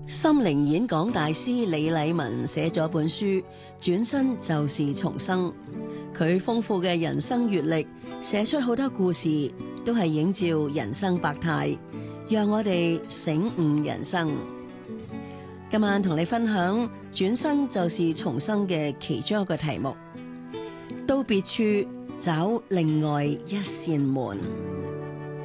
心靈演講大師李禮文寫咗本書《轉身就是重生》，佢豐富嘅人生閱歷，寫出好多故事，都係映照人生百態，讓我哋醒悟人生。今晚同你分享轉身就是重生嘅其中一個題目，到別處找另外一扇門。